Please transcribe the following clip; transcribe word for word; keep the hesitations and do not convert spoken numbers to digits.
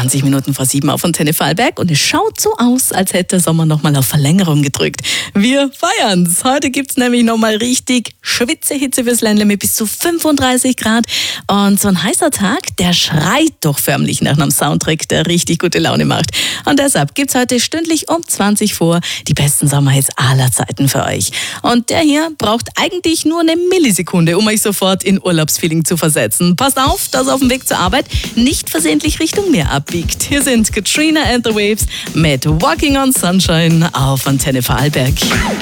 zwanzig Minuten vor sieben auf Antenne Vorarlberg und es schaut so aus, als hätte der Sommer nochmal auf Verlängerung gedrückt. Wir feiern's. Heute gibt's nämlich nochmal richtig Schwitzehitze fürs Ländle mit bis zu fünfunddreißig Grad. Und so ein heißer Tag, der schreit doch förmlich nach einem Soundtrack, der richtig gute Laune macht. Und deshalb gibt's heute stündlich um zwanzig vor die besten Sommerhits aller Zeiten für euch. Und der hier braucht eigentlich nur eine Millisekunde, um euch sofort in Urlaubsfeeling zu versetzen. Passt auf, dass auf dem Weg zur Arbeit nicht versehentlich Richtung Meer abbiegt. Hier sind Katrina and the Waves mit Walking on Sunshine auf Antenne Vorarlberg.